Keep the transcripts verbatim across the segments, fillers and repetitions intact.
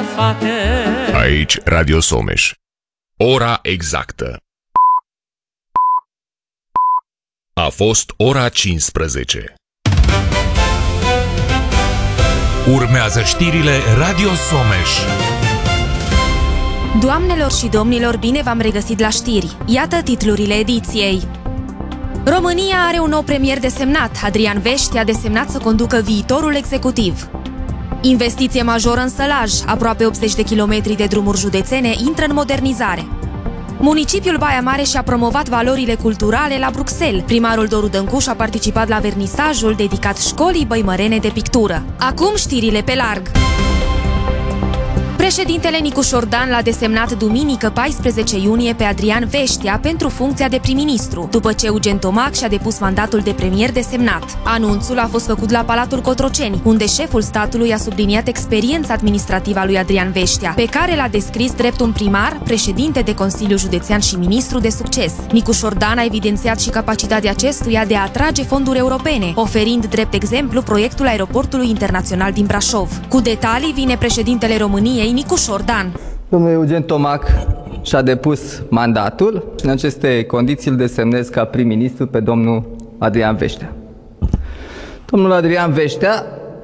fată. Aici Radio Someș. Ora exactă. A fost ora cincisprezece. Urmează știrile Radio Someș. Doamnelor și domnilor, bine v-am regăsit la știri. Iată titlurile ediției. România are un nou premier desemnat. Adrian Veștea a desemnat să conducă viitorul executiv. Investiție majoră în Sălaj. Aproape optzeci de kilometri de drumuri județene intră în modernizare. Municipiul Baia Mare și-a promovat valorile culturale la Bruxelles. Primarul Doru Dăncuș a participat la vernisajul dedicat școlii băimărene de pictură. Acum știrile pe larg. Președintele Nicu Șordan l-a desemnat duminică paisprezece iunie pe Adrian Veștea pentru funcția de prim-ministru, după ce Eugen Tomac și-a depus mandatul de premier desemnat. Anunțul a fost făcut la Palatul Cotroceni, unde șeful statului a subliniat experiența administrativă a lui Adrian Veștea, pe care l-a descris drept un primar, președinte de Consiliu Județean și ministru de succes. Nicu Șordan a evidențiat și capacitatea acestuia de a atrage fonduri europene, oferind drept exemplu proiectul aeroportului internațional din Brașov. Cu detalii vine președintele României, Nicu Șordan. Domnul Eugen Tomac și-a depus mandatul și în aceste condiții îl desemnez ca prim-ministru pe domnul Adrian Veștea. Domnul Adrian Veștea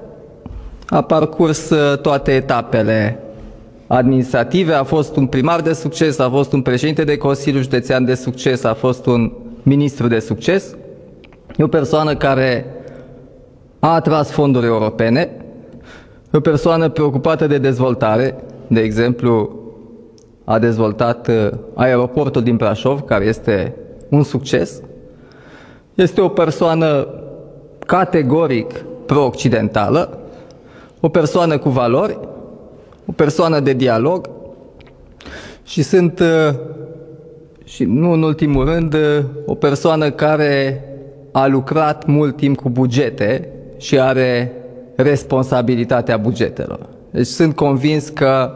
a parcurs toate etapele administrative, a fost un primar de succes, a fost un președinte de Consiliu Județean de succes, a fost un ministru de succes. E o persoană care a atras fonduri europene, o persoană preocupată de dezvoltare, de exemplu, a dezvoltat aeroportul din Brașov, care este un succes. Este o persoană categoric pro-occidentală, o persoană cu valori, o persoană de dialog și sunt, și nu în ultimul rând, o persoană care a lucrat mult timp cu bugete și are responsabilitatea bugetelor. Deci sunt convins că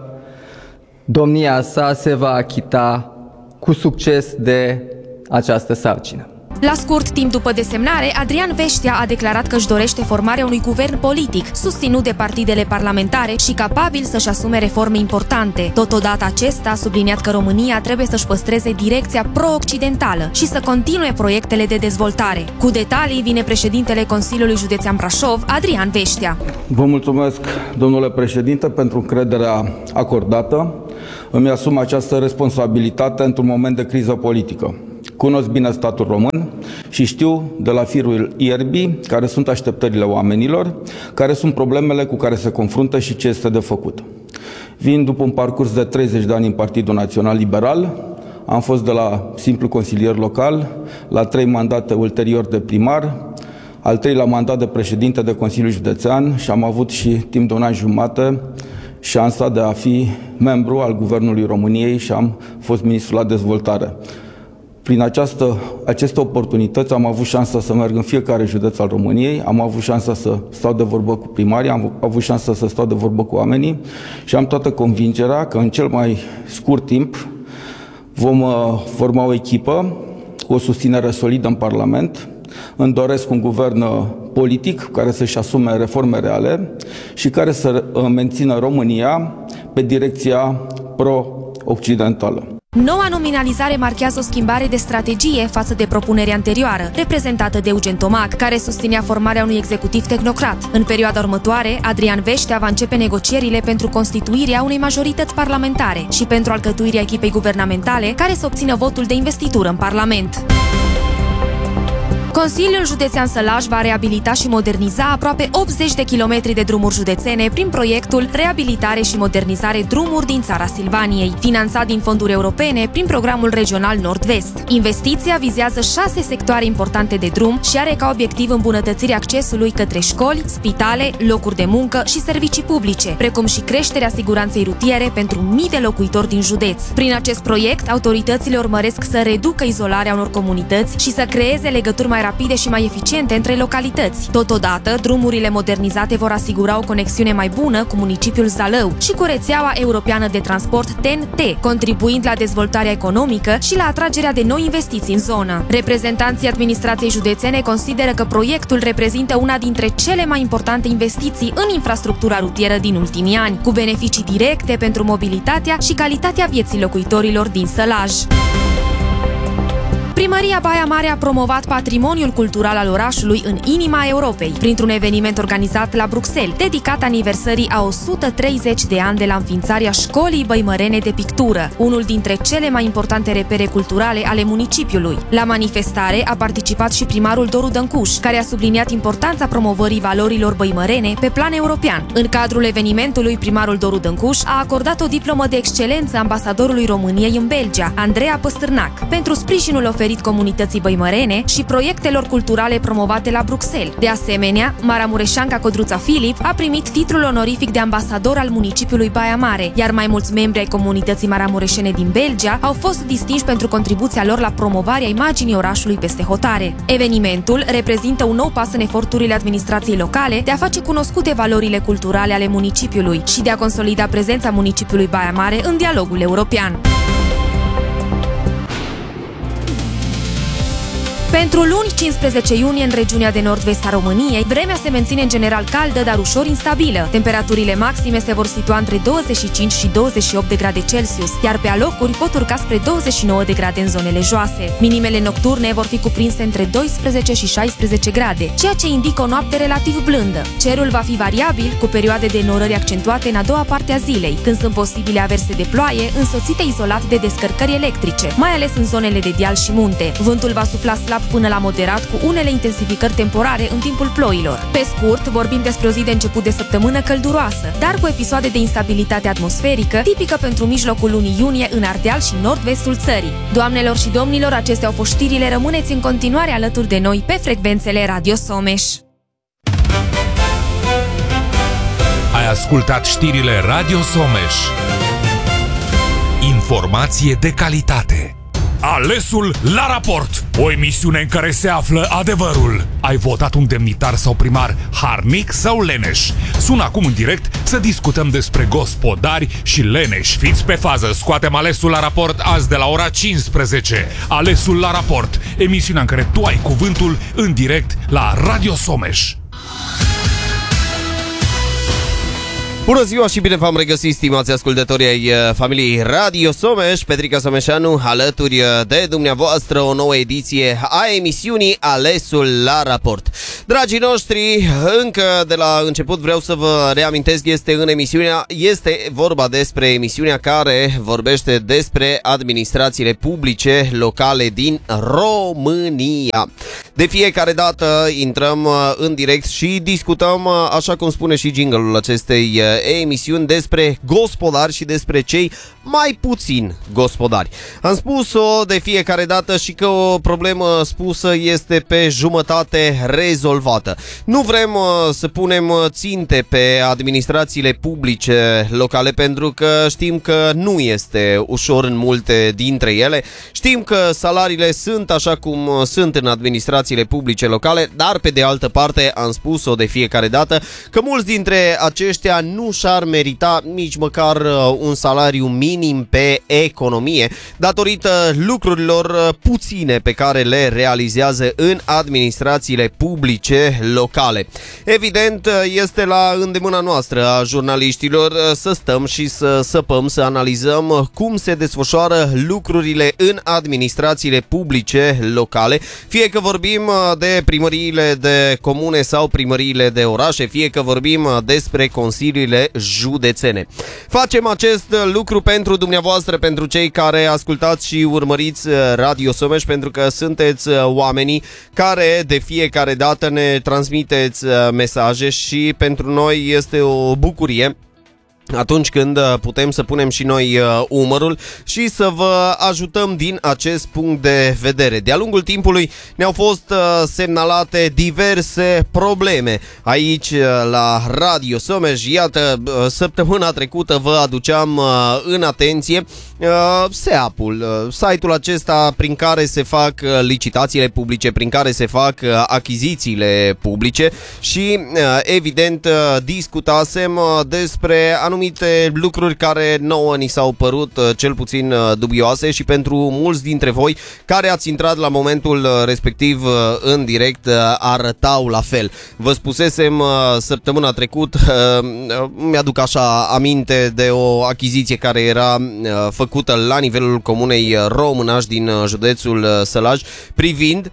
domnia sa se va achita cu succes de această sarcină. La scurt timp după desemnare, Adrian Veștea a declarat că își dorește formarea unui guvern politic, susținut de partidele parlamentare și capabil să-și asume reforme importante. Totodată acesta a subliniat că România trebuie să-și păstreze direcția pro-occidentală și să continue proiectele de dezvoltare. Cu detalii vine președintele Consiliului Județean Brașov, Adrian Veștea. Vă mulțumesc, domnule președinte, pentru încrederea acordată. Îmi asum această responsabilitate într-un moment de criză politică. Cunosc bine statul român și știu de la firul ierbii care sunt așteptările oamenilor, care sunt problemele cu care se confruntă și ce este de făcut. Vin după un parcurs de treizeci de ani în Partidul Național Liberal, am fost de la simplu consilier local, la trei mandate ulterior de primar, al treilea mandat de președinte de Consiliul Județean și am avut și timp de un an jumate șansa de a fi membru al Guvernului României și am fost ministru la dezvoltare. Prin această, aceste oportunități am avut șansa să merg în fiecare județ al României, am avut șansa să stau de vorbă cu primarii, am avut șansa să stau de vorbă cu oamenii și am toată convingerea că în cel mai scurt timp vom uh, forma o echipă cu o susținere solidă în Parlament. Îmi doresc un guvern politic care să-și asume reforme reale și care să uh, mențină România pe direcția pro-occidentală. Noua nominalizare marchează o schimbare de strategie față de propunerea anterioară, reprezentată de Eugen Tomac, care susținea formarea unui executiv tehnocrat. În perioada următoare, Adrian Veștea va începe negocierile pentru constituirea unei majorități parlamentare și pentru alcătuirea echipei guvernamentale care să obțină votul de investitură în Parlament. Consiliul Județean Sălaj va reabilita și moderniza aproape optzeci de kilometri de drumuri județene prin proiectul Reabilitare și Modernizare Drumuri din Țara Silvaniei, finanțat din fonduri europene prin programul regional Nord-Vest. Investiția vizează șase sectoare importante de drum și are ca obiectiv îmbunătățirea accesului către școli, spitale, locuri de muncă și servicii publice, precum și creșterea siguranței rutiere pentru mii de locuitori din județ. Prin acest proiect, autoritățile urmăresc să reducă izolarea unor comunități și să creeze legături mai rapide și mai eficiente între localități. Totodată, drumurile modernizate vor asigura o conexiune mai bună cu municipiul Zalău și cu rețeaua europeană de transport T E N T, contribuind la dezvoltarea economică și la atragerea de noi investiții în zonă. Reprezentanții administrației județene consideră că proiectul reprezintă una dintre cele mai importante investiții în infrastructura rutieră din ultimii ani, cu beneficii directe pentru mobilitatea și calitatea vieții locuitorilor din Sălaj. Primăria Baia Mare a promovat patrimoniul cultural al orașului în inima Europei, printr-un eveniment organizat la Bruxelles, dedicat aniversării a o sută treizeci de ani de la înființarea Școlii Băimărene de Pictură, unul dintre cele mai importante repere culturale ale municipiului. La manifestare a participat și primarul Doru Dăncuș, care a subliniat importanța promovării valorilor băimărene pe plan european. În cadrul evenimentului, primarul Doru Dăncuș a acordat o diplomă de excelență ambasadorului României în Belgia, Andreea Păstârnac, pentru sprijinul oferit comunității băimărene și proiectelor culturale promovate la Bruxelles. De asemenea, maramureșanca Codruța Filip a primit titlul onorific de ambasador al municipiului Baia Mare, iar mai mulți membri ai comunității maramureșene din Belgia au fost distinși pentru contribuția lor la promovarea imaginii orașului peste hotare. Evenimentul reprezintă un nou pas în eforturile administrației locale de a face cunoscute valorile culturale ale municipiului și de a consolida prezența municipiului Baia Mare în dialogul european. Pentru luni, cincisprezece iunie, în regiunea de nord-vest a României, vremea se menține în general caldă, dar ușor instabilă. Temperaturile maxime se vor situa între douăzeci și cinci și douăzeci și opt de grade Celsius, iar pe alocuri pot urca spre douăzeci și nouă de grade în zonele joase. Minimele nocturne vor fi cuprinse între doisprezece și șaisprezece grade, ceea ce indică o noapte relativ blândă. Cerul va fi variabil, cu perioade de norări accentuate în a doua parte a zilei, când sunt posibile averse de ploaie, însoțite izolat de descărcări electrice, mai ales în zonele de deal și munte. Vântul va sufla slab până la moderat, cu unele intensificări temporare în timpul ploilor. Pe scurt, vorbim despre o zi de început de săptămână călduroasă, dar cu episoade de instabilitate atmosferică, tipică pentru mijlocul lunii iunie în Ardeal și nord-vestul țării. Doamnelor și domnilor, acestea au fost știrile. Rămâneți în continuare alături de noi pe frecvențele Radio Someș. Ai ascultat știrile Radio Someș. Informație de calitate. Alesul la raport. O emisiune în care se află adevărul. Ai votat un demnitar sau primar harnic sau leneș? Sună acum în direct să discutăm despre gospodari și leneși. Fiți pe fază, scoatem Alesul la raport azi de la ora cincisprezece. Alesul la raport, emisiunea în care tu ai cuvântul în direct la Radio Someș. Bună ziua și bine v-am regăsit, stimați ascultători ai familiei Radio Someș. Petrica Someșanu alături de dumneavoastră, o nouă ediție a emisiunii Alesul la raport. Dragii noștri, încă de la început vreau să vă reamintesc, este în emisiunea, este vorba despre emisiunea care vorbește despre administrațiile publice locale din România. De fiecare dată intrăm în direct și discutăm, așa cum spune și jingle-ul acestei emisiuni, despre gospodari și despre cei mai puțin gospodari. Am spus-o de fiecare dată și că o problemă spusă este pe jumătate rezolvată. Nu vrem uh, să punem ținte pe administrațiile publice locale, pentru că știm că nu este ușor în multe dintre ele. Știm că salariile sunt așa cum sunt în administrațiile publice locale, dar pe de altă parte am spus-o de fiecare dată că mulți dintre aceștia nu și-ar merita nici măcar un salariu minim pe economie, datorită lucrurilor puține pe care le realizează în administrațiile publice locale. Evident, este la îndemâna noastră a jurnaliștilor să stăm și să săpăm, să analizăm cum se desfășoară lucrurile în administrațiile publice locale, fie că vorbim de primăriile de comune sau primăriile de orașe, fie că vorbim despre consiliile județene. Facem acest lucru pentru dumneavoastră, pentru cei care ascultați și urmăriți Radio Someș, pentru că sunteți oamenii care de fiecare dată ne transmiteți mesaje și pentru noi este o bucurie atunci când putem să punem și noi umărul și să vă ajutăm din acest punct de vedere. De-a lungul timpului ne-au fost semnalate diverse probleme aici la Radio Someș. Iată, săptămâna trecută vă aduceam în atenție S E A P-ul, site-ul acesta prin care se fac licitațiile publice, prin care se fac achizițiile publice și evident discutasem despre anumite lucruri care nouă ni s-au părut cel puțin dubioase și pentru mulți dintre voi care ați intrat la momentul respectiv în direct arătau la fel. Vă spusesem săptămâna trecută, mi-aduc așa aminte de o achiziție care era făcută la nivelul comunei Românaș din județul Sălaj privind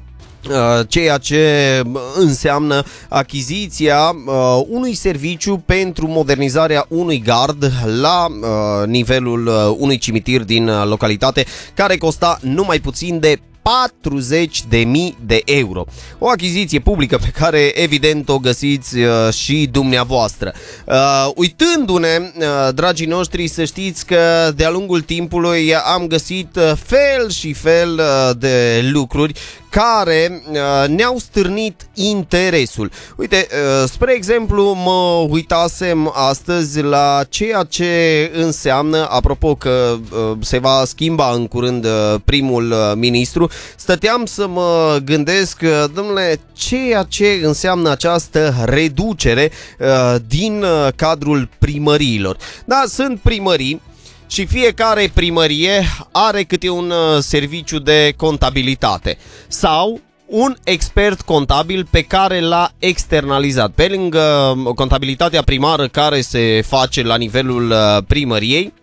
ceea ce înseamnă achiziția uh, unui serviciu pentru modernizarea unui gard la uh, nivelul uh, unui cimitir din uh, localitate, care costa numai puțin de patruzeci de mii de euro. O achiziție publică pe care evident o găsiți uh, și dumneavoastră. Uh, uitându-ne, uh, dragii noștri, să știți că de-a lungul timpului am găsit uh, fel și fel uh, de lucruri care uh, ne-au stârnit interesul. Uite, uh, spre exemplu, mă uitasem astăzi la ceea ce înseamnă, apropo că uh, se va schimba în curând uh, primul uh, ministru, stăteam să mă gândesc, uh, domnule, ceea ce înseamnă această reducere uh, din uh, cadrul primăriilor. Da, sunt primării și fiecare primărie are câte un uh, serviciu de contabilitate sau un expert contabil pe care l-a externalizat. Pe lângă contabilitatea primară care se face la nivelul uh, primăriei,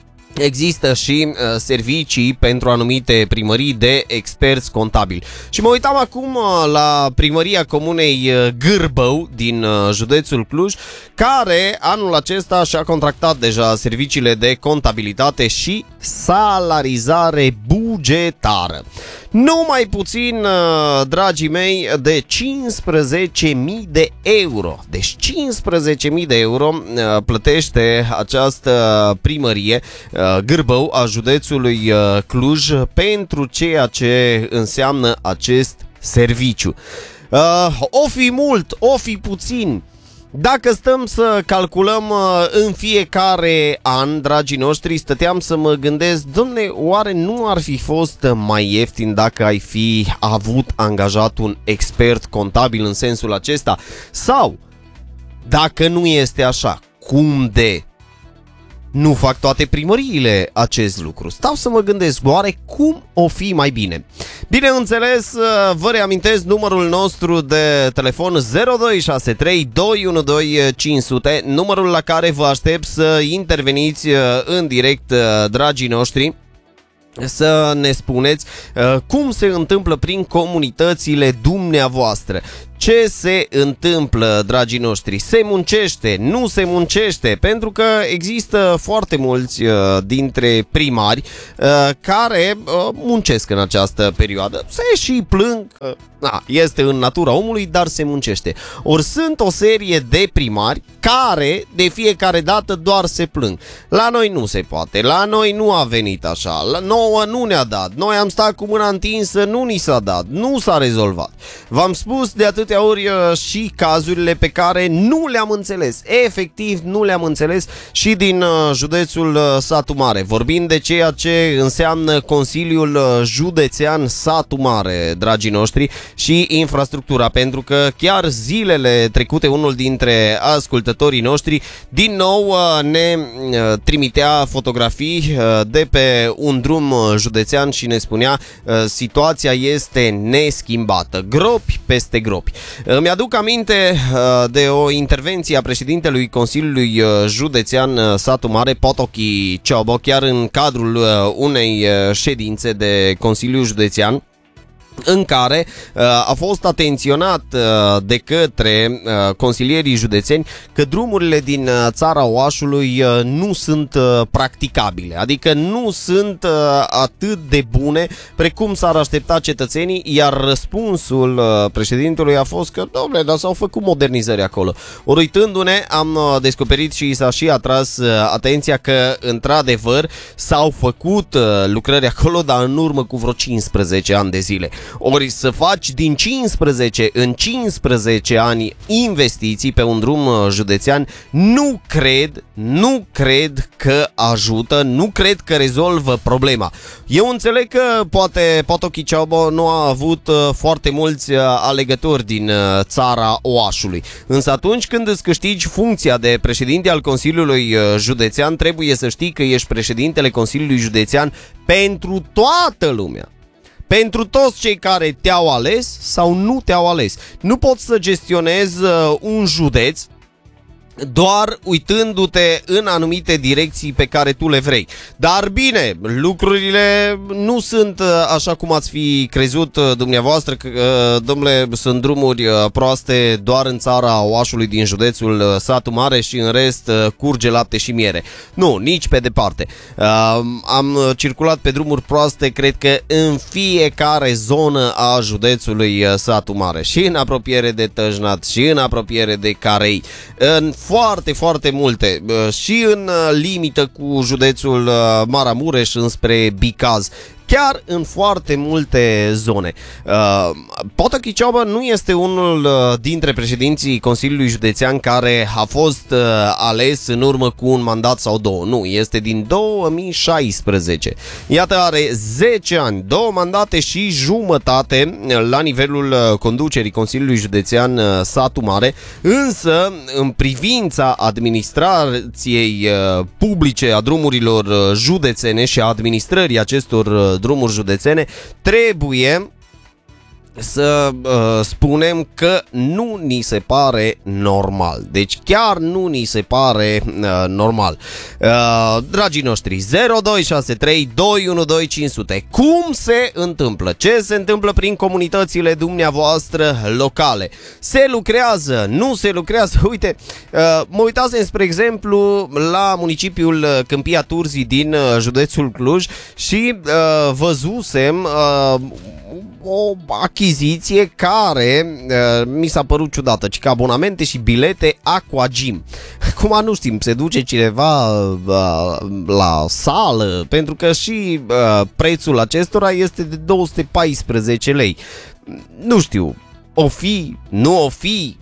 există și uh, servicii pentru anumite primării de experți contabili. Și mă uitam acum uh, la primăria comunei uh, Gârbău din uh, județul Cluj, care anul acesta și-a contractat deja serviciile de contabilitate și salarizare bugetară. Nu mai puțin, uh, dragii mei, de cincisprezece mii de euro. Deci cincisprezece mii de euro uh, plătește această primărie uh, Gârbău a județului uh, Cluj pentru ceea ce înseamnă acest serviciu. Uh, o fi mult, o fi puțin. Dacă stăm să calculăm uh, în fiecare an, dragii noștri, stăteam să mă gândesc, domne, oare nu ar fi fost mai ieftin dacă ai fi avut angajat un expert contabil în sensul acesta? Sau, dacă nu este așa, cum de nu fac toate primăriile acest lucru? Stau să mă gândesc, oare cum o fi mai bine? Bineînțeles, vă reamintesc numărul nostru de telefon zero doi șase trei doi unu doi cinci zero zero, numărul la care vă aștept să interveniți în direct, dragii noștri, să ne spuneți uh, cum se întâmplă prin comunitățile dumneavoastră. Ce se întâmplă, dragii noștri? Se muncește? Nu se muncește? Pentru că există foarte mulți uh, dintre primari uh, care uh, muncesc în această perioadă. Se și plâng, uh, na, este în natura omului, dar se muncește. Ori sunt o serie de primari care de fiecare dată doar se plâng. La noi nu se poate, la noi nu a venit așa, la nouă nu ne-a dat, noi am stat cu mâna întinsă, nu ni s-a dat, nu s-a rezolvat. V-am spus de atâtea ori uh, și cazurile pe care nu le-am înțeles, efectiv nu le-am înțeles și din uh, județul uh, Satu Mare. Vorbim de ceea ce înseamnă Consiliul uh, Județean Satu Mare, dragii noștri, și infrastructura, pentru că chiar zilele trecute unul dintre ascultătorii noștri din nou uh, ne uh, trimitea fotografii uh, de pe un drum uh, județean și ne spunea uh, situația este neschimbată, gropi peste gropi. Îmi aduc aminte uh, de o intervenție a președintelui Consiliului uh, Județean uh, Satu Mare, Potochi Ciobo, chiar în cadrul uh, unei uh, ședințe de Consiliu Județean, în care uh, a fost atenționat uh, de către uh, consilierii județeni că drumurile din uh, țara Oașului uh, nu sunt uh, practicabile, adică nu sunt uh, atât de bune precum s-ar aștepta cetățenii, iar răspunsul uh, președintelui a fost că, dom'le, dar s-au făcut modernizări acolo. Ori uitându-ne, am uh, descoperit și s-a și atras uh, atenția că, într-adevăr, s-au făcut uh, lucrări acolo, dar în urmă cu vreo cincisprezece ani de zile. Ori să faci din cincisprezece în cincisprezece ani investiții pe un drum județean, nu cred, nu cred că ajută, nu cred că rezolvă problema. Eu înțeleg că poate Potochi Ceaubă nu a avut foarte mulți alegători din țara Oașului, însă atunci când îți câștigi funcția de președinte al Consiliului Județean, trebuie să știi că ești președintele Consiliului Județean pentru toată lumea. Pentru toți cei care te-au ales sau nu te-au ales. Nu poți să gestionezi uh, un județ doar uitându-te în anumite direcții pe care tu le vrei. Dar bine, lucrurile nu sunt așa cum ați fi crezut dumneavoastră, că, domnule, sunt drumuri proaste doar în țara Oașului din județul Satu Mare și în rest curge lapte și miere. Nu, nici pe departe. Am circulat pe drumuri proaste, cred că în fiecare zonă a județului Satu Mare, și în apropiere de Tăjnat, și în apropiere de Carei, în foarte, foarte multe, și în limită cu județul Maramureș înspre Bicaz, chiar în foarte multe zone. Uh, Potochi Ceaubă nu este unul dintre președinții Consiliului Județean care a fost uh, ales în urmă cu un mandat sau două. Nu, este din două mii șaisprezece. Iată, are zece ani, două mandate și jumătate la nivelul conducerii Consiliului Județean Satu Mare, însă în privința administrației uh, publice a drumurilor județene și a administrării acestor drumuri județene, trebuie să uh, spunem că nu ni se pare normal. Deci chiar nu ni se pare uh, normal. Uh, dragii noștri, zero doi șase trei doi unu doi cinci zero zero. Cum se întâmplă? Ce se întâmplă prin comunitățile dumneavoastră locale? Se lucrează? Nu se lucrează? Uite, uh, mă uitasem, spre exemplu, la municipiul Câmpia Turzii din uh, județul Cluj și uh, văzusem uh, o achiziție care uh, mi s-a părut ciudată, ci că abonamente și bilete Aquagym. Acum nu știm, se duce cineva uh, la sală, pentru că și uh, prețul acestora este de două sute paisprezece lei. Nu știu, o fi, nu o fi.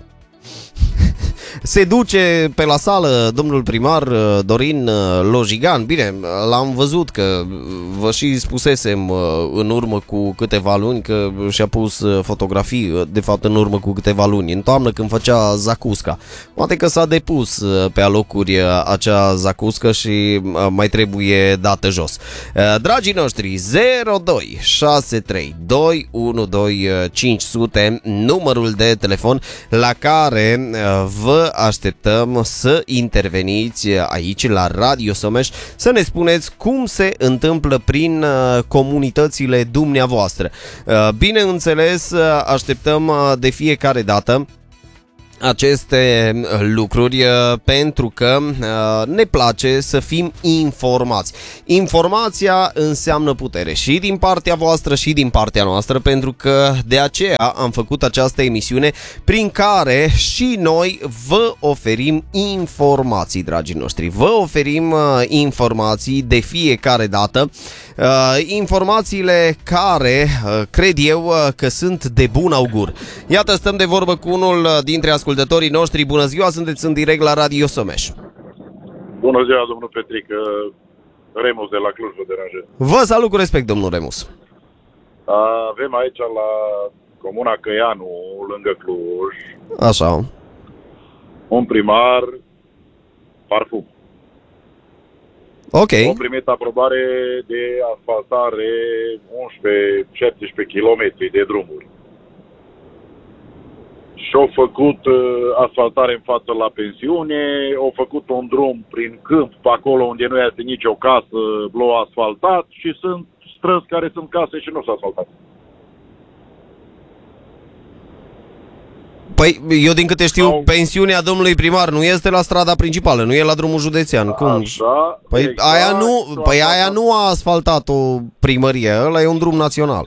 Se duce pe la sală domnul primar Dorin Lojigan. Bine, l-am văzut că vă și spusesem în urmă cu câteva luni că și-a pus fotografii, de fapt în urmă cu câteva luni, în toamnă când făcea zacusca. Poate că s-a depus pe alocuri acea zacuscă și mai trebuie dată jos. Dragii noștri, zero doi șase trei doi unu doi cinci zero zero, numărul de telefon la care vă așteptăm să interveniți aici la Radio Someș, să ne spuneți cum se întâmplă prin comunitățile dumneavoastră. Bineînțeles, așteptăm de fiecare dată aceste lucruri pentru că ne place să fim informați. Informația înseamnă putere și din partea voastră și din partea noastră, pentru că de aceea am făcut această emisiune prin care și noi vă oferim informații, dragii noștri. Vă oferim informații de fiecare dată, informațiile care cred eu că sunt de bun augur. Iată, stăm de vorbă cu unul dintre ascultătorii noștri. Bună ziua, sunteți în direct la Radio Someș. Bună ziua, domnul Petric, Remus de la Cluj vă deranjez. Vă salut cu respect, domnul Remus. Avem aici la comuna Căianu, lângă Cluj, așa, un primar parfum. Ok. Am primit aprobare de asfaltare unsprezece șaptesprezece kilometri de drumuri. Și-au făcut uh, asfaltare în față la pensiune, au făcut un drum prin câmp, pe acolo unde nu este nicio casă, l-au asfaltat și sunt străzi care sunt case și nu s-au asfaltat. Păi, eu din câte știu, Sau... pensiunea domnului primar nu este la strada principală, nu e la drumul județean. Cum? Așa, Păi, exact, aia, nu, păi aia nu a asfaltat-o primărie, ăla e un drum național.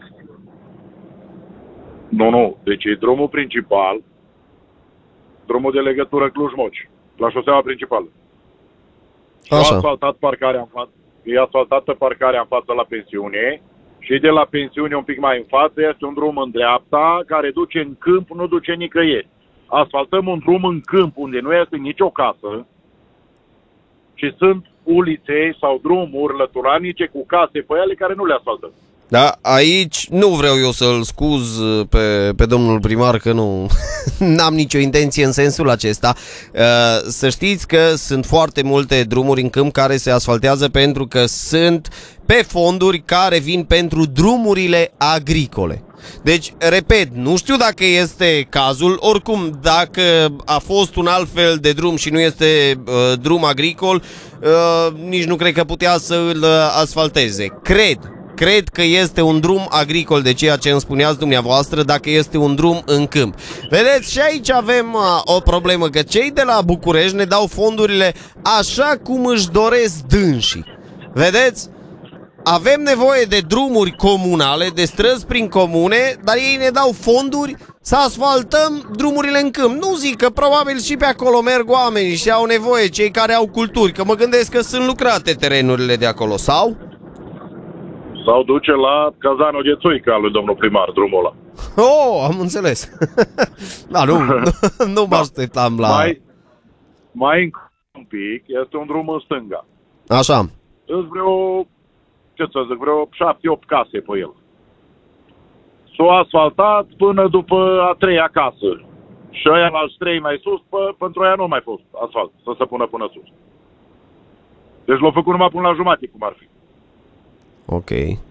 Nu, nu, deci e drumul principal, drumul de legătură Cluj-Moci, la șoseaua principală. Și Așa. a asfaltat parcarea în față, e asfaltată parcarea în față la pensiune și de la pensiune un pic mai în față este un drum în dreapta care duce în câmp, nu duce nicăieri. Asfaltăm un drum în câmp unde nu este nicio casă și sunt ulițe sau drumuri lăturanice cu case pe ele care nu le asfaltăm. Da, aici nu vreau eu să-l scuz pe, pe domnul primar, că nu n-am nicio intenție în sensul acesta. Să știți că sunt foarte multe drumuri în câmp care se asfaltează pentru că sunt pe fonduri care vin pentru drumurile agricole. Deci, repet, nu știu dacă este cazul, oricum, dacă a fost un alt fel de drum și nu este uh, drum agricol, uh, nici nu cred că putea să îl asfalteze. Cred. Cred că este un drum agricol, de ceea ce îmi spuneați dumneavoastră, dacă este un drum în câmp. Vedeți, și aici avem uh, o problemă, că cei de la București ne dau fondurile așa cum își doresc dânsii. Vedeți? Avem nevoie de drumuri comunale, de străzi prin comune, dar ei ne dau fonduri să asfaltăm drumurile în câmp. Nu zic că probabil și pe acolo merg oameni și au nevoie, cei care au culturi, că mă gândesc că sunt lucrate terenurile de acolo, sau? Sau duce la cazanul de țuică al lui domnul primar, drumul ăla. Oh, am înțeles. Da, nu, nu mă așteptam la... Mai, mai un pic, este un drum în stânga. Așa. Îți vreo, ce să zic, vreo șapte opt case pe el. S-a asfaltat până după a treia casă. Și aia la trei mai sus, pă, pentru aia nu mai fost asfalt, să se pună până sus. Deci l-au făcut numai până la jumătate, cum ar fi. Ok.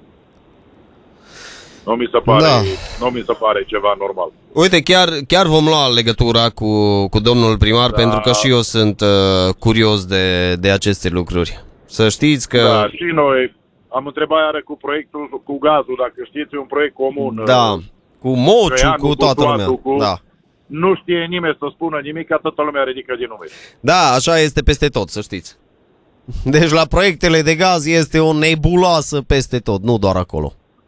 Nu mi se pare, Da. nu mi se pare ceva normal. Uite, chiar, chiar vom lua legătura cu, cu domnul primar, Da. pentru că și eu sunt uh, curios de, de aceste lucruri. Să știți că... Da, și noi am întrebat iară cu proiectul, cu gazul, dacă știți, e un proiect comun. Da, cu Mociu, Traianu, cu toată cu lumea. Toatu, cu- Da. Nu știe nimeni să spună nimic, că toată lumea ridică din nume. Da, așa este peste tot, să știți. Deci la proiectele de gaz este o nebuloasă peste tot, nu doar acolo.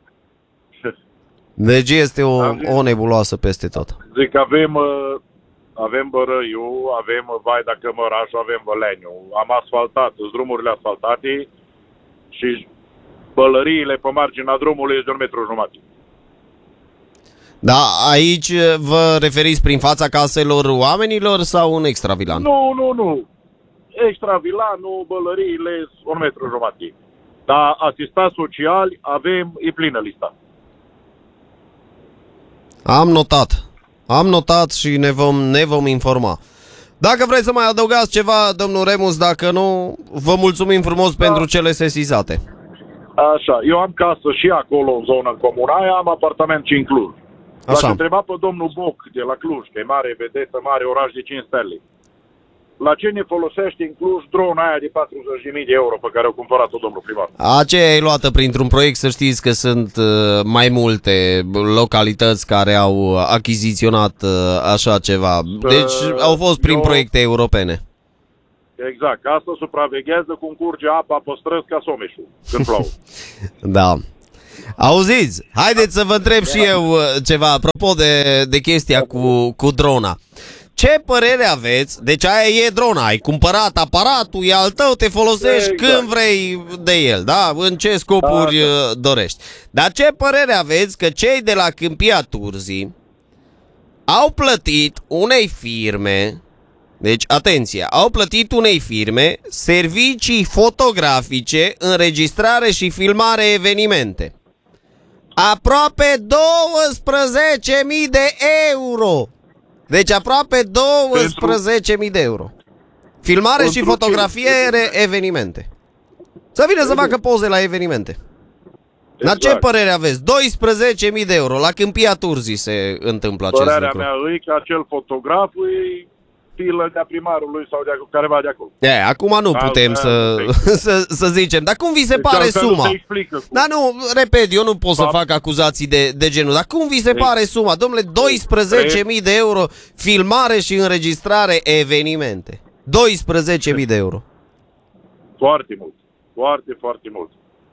Deci este o, o nebuloasă peste tot. Zic, avem, uh, avem Bărăiu, avem Vaida Cămăraș, avem Băleniu. Am asfaltat, sunt drumurile asfaltate și bălăriile pe marginea drumului este de un metru jumătate. Da, aici vă referiți prin fața caselor oamenilor sau în extravilan? Nu, nu, nu. Extravilanul, bălăriile, un metru jumătate. Dar asistați sociali avem, e plină lista. Am notat. Am notat și ne vom, ne vom informa. Dacă vreți să mai adăugați ceva, domnul Remus, dacă nu, vă mulțumim frumos da. pentru cele sesizate. Așa, eu am casă și acolo în zona în comuna aia, am apartament și în Cluj. L-aș întreba pe domnul Boc de la Cluj, că e mare vedetă, mare oraș de cinci stele. La ce ne folosește în Cluj drona aia de patruzeci de mii de euro pe care au cumpărat-o domnul primar? Aceea e luată printr-un proiect, să știți că sunt uh, mai multe localități care au achiziționat uh, așa ceva. Deci uh, au fost prin eu... proiecte europene. Exact, ca să supraveghează cum curge apa pe străzi ca Someșul, când plouă. Da. Auziți, haideți să vă întreb și eu uh, ceva apropo de, de chestia cu, cu drona. Ce părere aveți? Deci aia e drona, ai cumpărat aparatul, e al tău, te folosești exact. când vrei de el, da? În ce scopuri da, da. dorești. Dar ce părere aveți că cei de la Câmpia Turzii au plătit unei firme, deci atenție, au plătit unei firme servicii fotografice, înregistrare și filmare evenimente. Aproape douăsprezece mii de euro! Deci aproape douăsprezece mii de euro. Filmare Pentru și fotografiere evenimente. Să vină să facă poze la evenimente. Exact. Dar ce părere aveți? douăsprezece mii de euro. La Câmpia Turzii se întâmplă acest Părerea lucru. mea e că acel fotograf e pilă de-a primarului sau de careva de acolo. E, acum nu putem să, să, să zicem. Dar cum vi se pare suma? Dar nu, repet, eu nu pot să fac acuzații de, de genul. Dar cum vi se pare suma? Domnule, doisprezece mii de euro filmare și înregistrare evenimente. doisprezece mii de euro. Foarte mult. Foarte, foarte mult.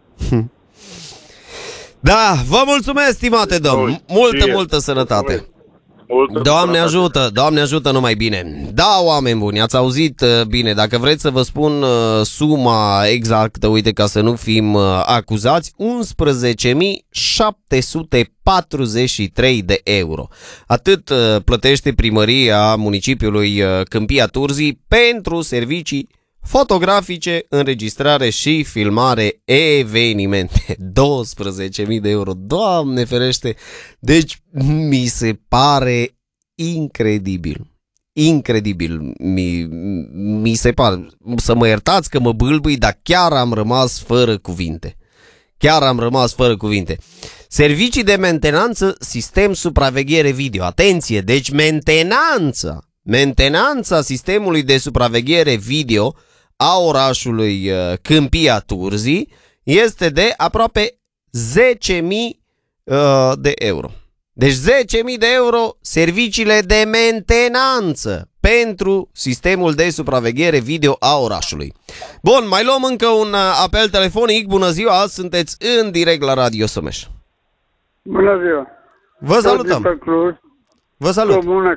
Da, vă mulțumesc, stimate domn. Multă, multă sănătate. Multă Doamne sănătate. ajută, Doamne ajută numai bine. Da, oameni buni, ați auzit uh, bine. Dacă vreți să vă spun uh, suma exactă, uite, ca să nu fim uh, acuzați, unsprezece mii șapte sute patruzeci și trei de euro. Atât uh, plătește primăria municipiului uh, Câmpia Turzii pentru servicii fotografice, înregistrare și filmare evenimente. douăsprezece mii de euro. Doamne ferește! Deci mi se pare incredibil. Incredibil. Mi, mi se pare. Să mă iertați că mă bâlbâi, dar chiar am rămas fără cuvinte. Chiar am rămas fără cuvinte. Servicii de mentenanță, sistem supraveghere video. Atenție, deci mentenanța. Mentenanța sistemului de supraveghere video a orașului Câmpia Turzii este de aproape zece mii de euro. Deci zece mii de euro serviciile de mentenanță pentru sistemul de supraveghere video a orașului. Bun, mai luăm încă un apel telefonic. Bună ziua, sunteți în direct la Radio Someș. Bună ziua. Vă salutăm. Vă salut.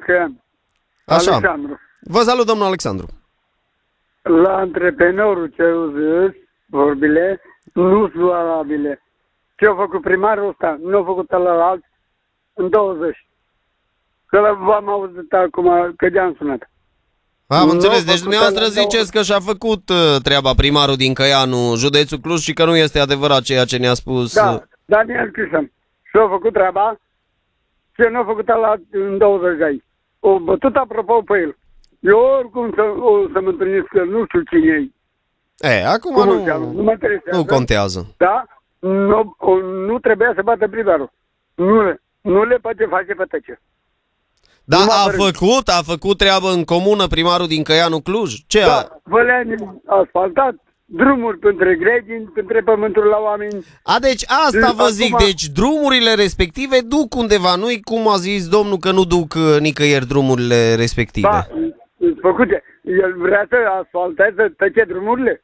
Așa. Alexandru. Vă salut, domnul Alexandru. La antreprenorul ce au zis, vorbile, nu sunt valabile. Ce a făcut primarul ăsta, nu a făcut ălalt în douăzeci. Că v-am auzit acum, că de-am sunat. Am înțeles, deci dumneavoastră ziceți că și-a făcut uh, treaba primarul din Căianu, județul Cluj, și că nu este adevărat ceea ce ne-a spus. Da, Daniel Cristian. Și-a făcut treaba ce nu a făcut ălalt în douăzeci de ani. O bătut apropo pe el. Eu oricum să, o să mă întâlnesc, că nu știu cine e. E, acum nu, nu, mă nu contează. Da? Nu, o, nu trebuia să bată primarul. Nu, nu le poate face pe tăce. Da, a făcut, a făcut treabă în comună primarul din Căianu Cluj? Ce da, a... vă le-am asfaltat drumuri pentru grădini, pentru pământul la oameni. A, deci asta vă zic, acum... deci drumurile respective duc undeva, nu-i cum a zis domnul că nu duc nicăieri drumurile respective. Da, făcute. El vrea să asfalteze toate drumurile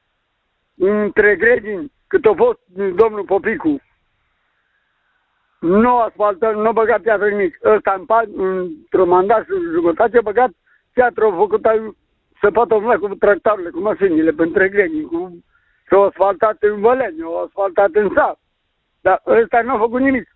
între grădini, cât a fost domnul Popicu. Nu asfaltă, nu a băgat piatră nimic. Ăsta în pat, într-o mandat și jumătate a băgat piatră, a făcut să poată umla cu tractoarele, cu mașinile, pentru grădini, cu... s-au asfaltat în Văleni, au asfaltat în sat. Dar ăsta nu a făcut nimic.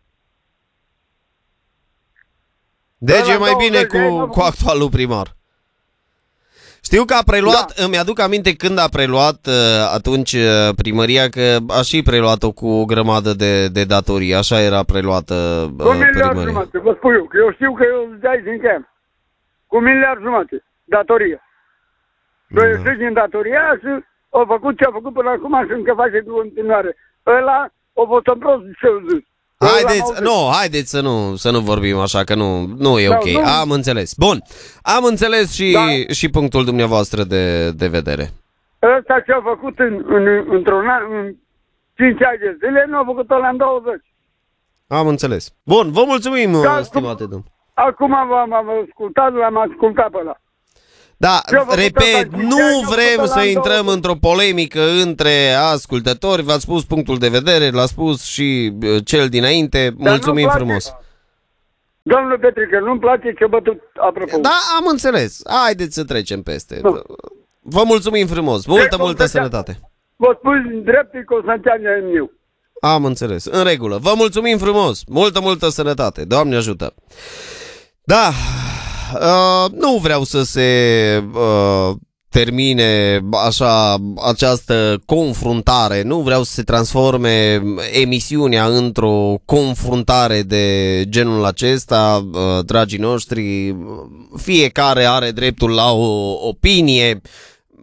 Deci e mai bine cu, cu actualul primar. Știu că a preluat, da. Îmi aduc aminte când a preluat atunci primăria, că a și preluat-o cu o grămadă de, de datorii, așa era preluată cu miliard jumate, vă spun eu, că eu știu că eu de aici încheam. Cu miliard jumate, datoria. Da. Noi ieșit din datoria și au făcut ce a făcut până acum și încă face cu continuare. Ăla a fost un prost ce-o zis. Haideți, nu, haideți să nu, să nu vorbim așa, că nu, nu e ok. Da, nu. Am înțeles. Bun, am înțeles și, da. și punctul dumneavoastră de, de vedere. Ăsta ce-a făcut în, în, într-un an, în cinci ani de zile, nu a făcut-o la în douăzeci. Am înțeles. Bun, vă mulțumim, da, stimate domn. Acum v-am ascultat, l-am ascultat pe ăla. Da, repet, nu vrem să intrăm într-o polemică între ascultători. V-ați spus punctul de vedere, l-a spus și cel dinainte. Dar mulțumim frumos. Domnul Petrică, nu-mi place ce bătut apropo. Da, am înțeles. Haideți să trecem peste. Nu. Vă mulțumim frumos. Multă, de multă sănătate. Vă spun drept, Constantiania în eu. Am înțeles. În regulă. Vă mulțumim frumos. Multă, multă sănătate. Doamne ajută. Da. Uh, nu vreau să se uh, termine așa această confruntare, nu vreau să se transforme emisiunea într-o confruntare de genul acesta, uh, dragii noștri. Fiecare are dreptul la o opinie.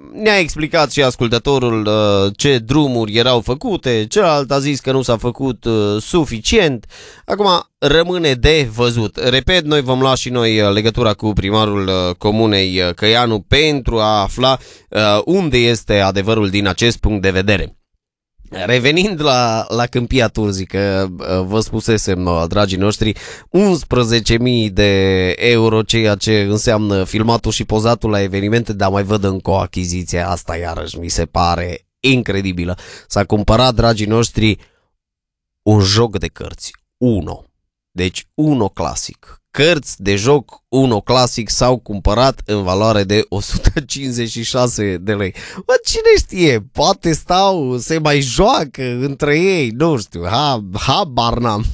ne-a explicat și ascultătorul uh, ce drumuri erau făcute, celălalt a zis că nu s-a făcut uh, suficient. Acum rămâne de văzut. Repet, noi vom lua și noi uh, legătura cu primarul uh, comunei uh, Căianu pentru a afla uh, unde este adevărul din acest punct de vedere. Revenind la, la Câmpia Turzii, că vă spusesem, dragii noștri, unsprezece mii de euro, ceea ce înseamnă filmatul și pozatul la evenimente, dar mai văd încă o achiziție, asta iarăși mi se pare incredibilă. S-a cumpărat, dragii noștri, un joc de cărți, Uno. Deci Uno clasic. Cărți de joc Uno clasic s-au cumpărat în valoare de o sută cincizeci și șase de lei. Bă, cine știe, poate stau, se mai joacă între ei, nu știu, ha, habar n-am.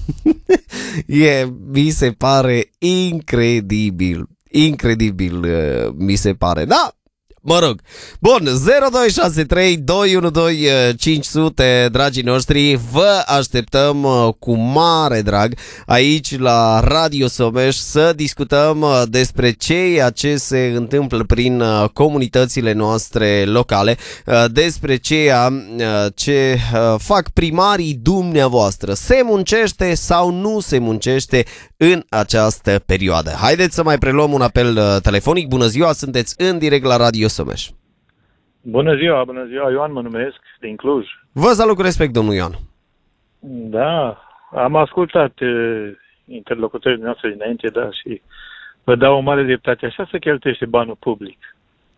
E, mi se pare incredibil, incredibil mi se pare, da? Mă rog. Bun, zero doi șase trei doi unu doi cinci zero zero, dragii noștri, vă așteptăm cu mare drag aici la Radio Someș să discutăm despre ceea ce se întâmplă prin comunitățile noastre locale, despre ceea ce fac primarii dumneavoastră. Se muncește sau nu se muncește în această perioadă? Haideți să mai preluăm un apel telefonic. Bună ziua, sunteți în direct la Radio Someș. Bună ziua, bună ziua, Ioan mă numesc, din Cluj. Vă salut cu respect, domnul Ioan. Da, am ascultat uh, interlocutorii noastre dinainte, da, și vă dau o mare dreptate. Așa se cheltuiește banul public.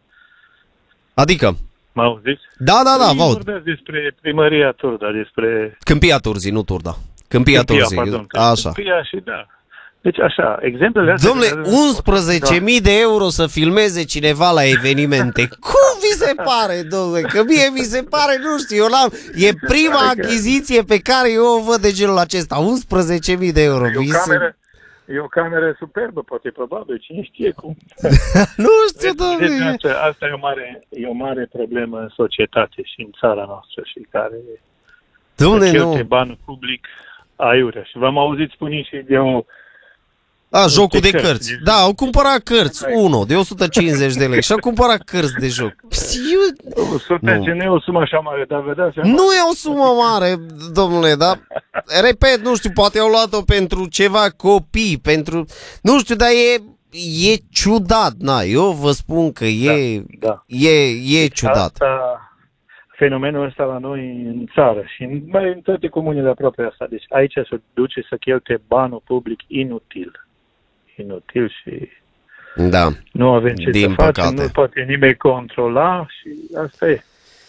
Adică? Mă auziți? Da, da, da, vă aud. Vorbesc despre primăria Turda, despre... Câmpia Turzii, nu Turda. Câmpia, Câmpia Turzii, pardon, așa. Câmpia și da. Deci așa, exemplele astea... Dom'le, unsprezece mii de euro să filmeze cineva la evenimente. Cum vi se pare, dom'le? Că mie mi se pare, nu știu, eu n-am... E prima achiziție pe care eu o văd de genul acesta. unsprezece mii de euro. E o cameră, e o cameră superbă, poate probabil, cine știe cum. Nu știu, dom'le. Asta e o, mare, e o mare problemă în societate și în țara noastră și care... Dom'le, nu. Banul public aiurea. Și v-am auzit spune și de o... A, jocul de cărți. Da, au cumpărat cărți, Uno, de o sută cincizeci de lei și au cumpărat cărți de joc. Eu... o sută, nu. Nu e o sumă așa mare, dar vedeți... Nu e o sumă mare, domnule, dar, repet, nu știu, poate au luat-o pentru ceva copii, pentru... Nu știu, dar e, e ciudat, na, eu vă spun că e, da, da. e, e ciudat. Asta, fenomenul ăsta la noi în țară și în, mai în toate comunele aproape asta. Deci aici se duce să cheltuie banul public inutil. Inutil și da, nu avem ce din să facem, păcate. Nu poate nimeni controla și asta e.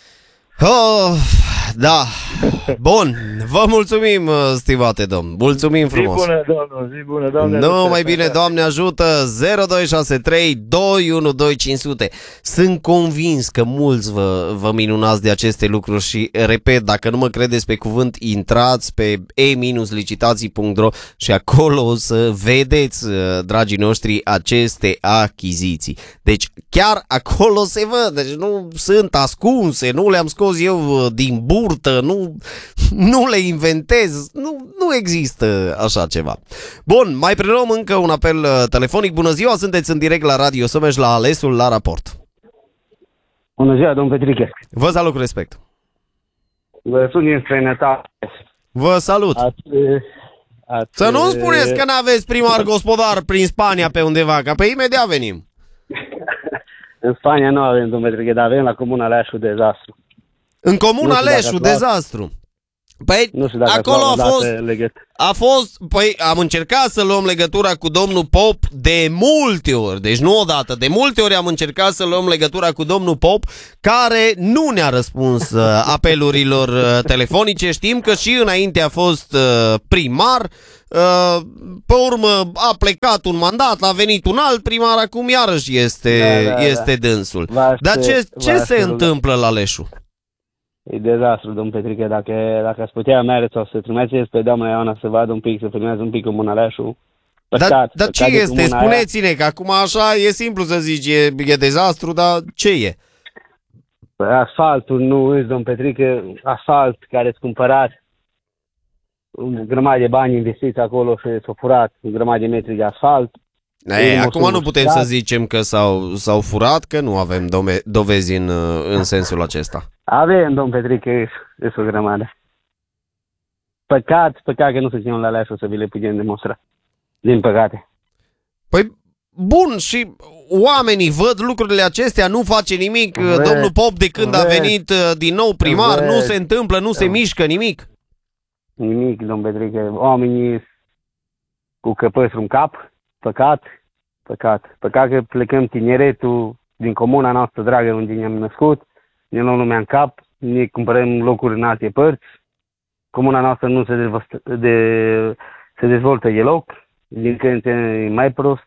Oh, da, bun, vă mulțumim, stimate domn, mulțumim frumos. Zi bună, domnul, zi bună, Doamne Nu, ajută, mai bine, Doamne ajută, zero doi șase trei doi unu doi cinci zero zero. Sunt convins că mulți vă, vă minunați de aceste lucruri și, repet, dacă nu mă credeți pe cuvânt, intrați pe e licitații punct ro și acolo o să vedeți, dragii noștri, aceste achiziții. Deci, chiar acolo se văd, deci nu sunt ascunse, nu le-am scos eu din burtă, nu, nu le inventez, nu, nu există așa ceva. Bun, mai preluăm încă un apel telefonic. Bună ziua, sunteți în direct la Radio Someș la Alesul la raport. Bună ziua, domn Petriche. Vă salut cu respect. Vă sunt din străinătate. Vă salut. Ați, ați... Să nu spuneți că n-aveți primar gospodar prin Spania pe undeva, că pe imediat venim. În Spania nu avem, domn Petriche, dar avem la Comuna Leașu dezastru. În Comuna Leșu, dezastru. Păi, nu știu dacă acolo a fost, legăt. a fost, păi am încercat să luăm legătura cu domnul Pop de multe ori, deci nu odată, de multe ori am încercat să luăm legătura cu domnul Pop, care nu ne-a răspuns uh, apelurilor uh, telefonice. Știm că și înainte a fost uh, primar, uh, pe urmă a plecat un mandat, a venit un alt primar, acum iarăși este, da, da, este da. dânsul. Va Dar ce, ce se întâmplă la Leșu? E dezastru, domn Petriche, dacă, dacă ați putea merge sau să trimiteți pe doamna Ioana să vadă un pic, să filmează un pic Comuna Leașu. Dar da, ce este? Spuneți-ne, că acum așa e simplu să zici, e, e dezastru, dar ce e? Asfaltul, nu îți, domn Petriche, asfalt care îți cumpărat, o grămadă de bani investiți acolo și s-au furat o grămadă de metri de asfalt. Ei, acum nu putem să zicem că s-au, s-au furat, că nu avem dome- dovezi în, în sensul acesta. Avem, domn Petrică, este o grămadă. Păcat, păcat că nu se ținem la alea să vi le putem demonstra. Din păcate. Păi, bun, și oamenii văd lucrurile acestea, nu face nimic. Văd, domnul Pop, de când văd, a venit din nou primar, văd, nu se întâmplă, nu văd, se mișcă nimic. Nimic, domn Petrică. Oamenii cu căpăstru în cap, păcat, păcat. Păcat că plecăm tineretul din comuna noastră dragă unde ne-am născut, ne luăm lumea în cap, ne cumpărăm locuri în alte părți. Comuna noastră nu se, dezvoltă, de, se dezvoltă deloc, din când e mai prost.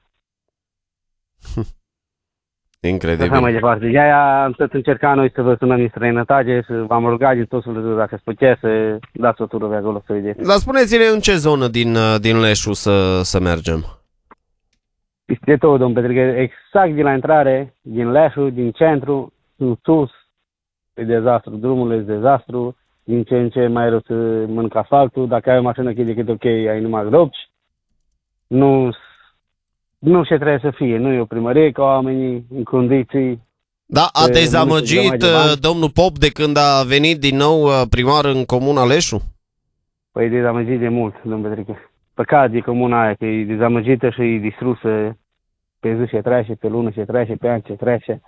Incredibil. Așa mai departe. De-aia am tot încercat noi să vă sunăm din străinătate, să v-am rugat din tot felul, dacă se putea, să dați o tură pe acolo să vedeți. Dar spuneți-ne în ce zonă din, din Leșu să, să mergem? Este tot, domn Petrică, exact de la intrare, din Leșu, din centru, în sus, e dezastru, drumul e dezastru, din ce în ce mai rău să mănâncă asfaltul, dacă ai o mașină cât de cât ok, ai numai gropci. Nu, nu ce trebuie să fie, nu e o primărie ca oamenii în condiții. Da, a dezamăgit domnul Pop de când a venit din nou primar în comuna Leșu? Păi e dezamăgit de mult, domn Petrică. Păcat de comuna aia, că e dezamăgită și e distrusă pe zi ce trece, pe lună ce trece, pe an ce trece.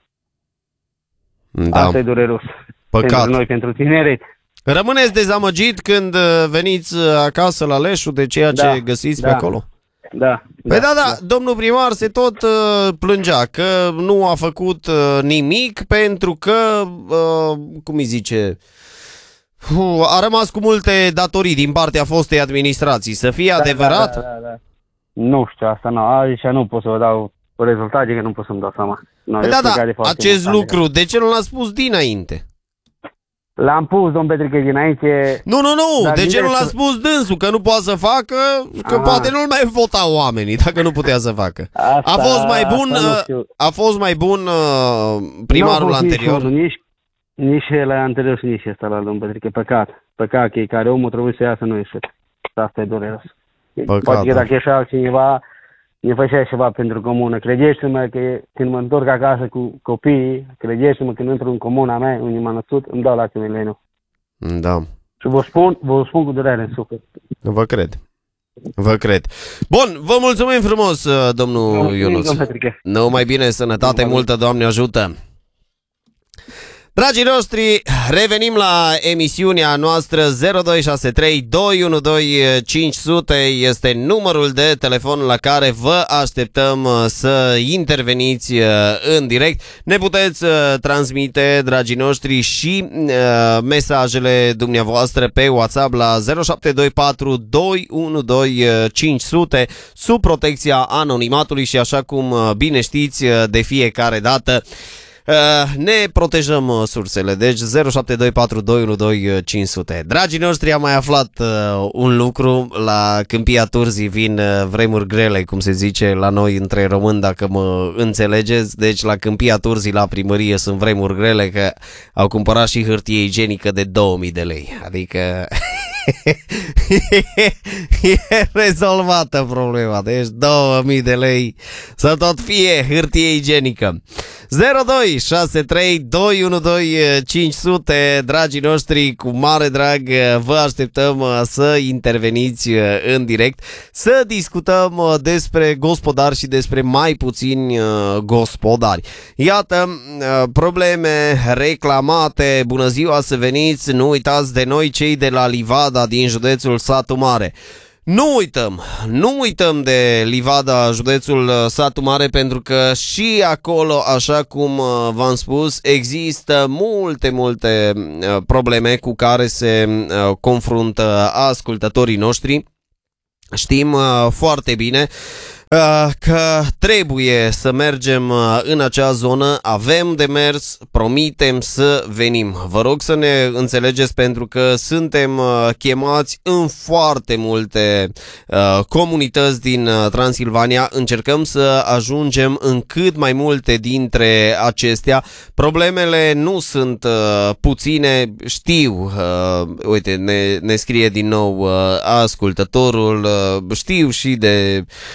Da. Asta e dureros. Păcat. Pentru noi, pentru tineret. Rămâneți dezamăgit când veniți acasă la Leșu de ceea ce da, găsiți da, pe acolo? Da. Păi da, da, da, domnul primar se tot uh, plângea că nu a făcut uh, nimic pentru că, uh, cum îi zice, uh, a rămas cu multe datorii din partea fostei administrații. Să fie da, adevărat? Da, da, da, da. Nu știu, asta nu, aici nu pot să vă dau rezultate, că nu pot să-mi dau seama. No, păi da, da, acest lucru, de ce nu l-a spus dinainte? L-am pus, domn Petrică, dinainte... Nu, nu, nu, de ce nu l-a să... spus dânsul? Că nu poate să facă, că Aha. poate nu-l mai vota oamenii, dacă nu putea să facă. Asta, a fost mai bun, a fost mai bun primarul nu anterior? Nici, nici, nici la anterior și nici ăsta la domn Petrică, păcat. Păcat că care omul trebuie să iasă, nu ieșit. Asta e dureros. Păcat, poate că da. dacă ieșea altcineva, ne făcea ceva pentru comună. Credeți-mă că când mă întorc acasă cu copiii, credeți-mă că intru în comuna mea, unde m-am născut, îmi dau lacrimile nu. Da. Și vă spun, vă spun cu durere în suflet. Vă cred. Vă cred. Bun, vă mulțumim frumos, domnul Ionuț. Nu mai bine, sănătate multă, Doamne ajută. Dragii noștri, revenim la emisiunea noastră. Zero doi șase trei doi unu doi cinci zero zero este numărul de telefon la care vă așteptăm să interveniți în direct. Ne puteți transmite, dragii noștri, și mesajele dumneavoastră pe WhatsApp la zero șapte doi patru doi unu doi cinci zero zero sub protecția anonimatului și, așa cum bine știți, de fiecare dată ne protejăm sursele. Deci zero șapte doi patru doi unu doi cinci zero zero. Dragii noștri, am mai aflat uh, un lucru. La Câmpia Turzii vin uh, vremuri grele, cum se zice la noi între români, dacă mă înțelegeți. Deci la Câmpia Turzii, la primărie, sunt vremuri grele, că au cumpărat și hârtie igienică de două mii de lei. Adică e rezolvată problema. Deci două mii de lei să tot fie hârtie igienică. Zero doi șase trei doi unu doi cinci zero zero. Dragii noștri, cu mare drag vă așteptăm să interveniți în direct, să discutăm despre gospodari și despre mai puțini gospodari. Iată, probleme reclamate. Bună ziua, să veniți, nu uitați de noi, cei de la Livada din județul Satu Mare. Nu uităm, nu uităm de Livada, județul Satu Mare, pentru că și acolo, așa cum v-am spus, există multe, multe probleme cu care se confruntă ascultătorii noștri. Știm foarte bine că trebuie să mergem în acea zonă, avem de mers, promitem să venim. Vă rog să ne înțelegeți, pentru că suntem chemați în foarte multe comunități din Transilvania, încercăm să ajungem în cât mai multe dintre acestea. Problemele nu sunt puține, știu, uite, ne, ne scrie din nou ascultătorul, știu și de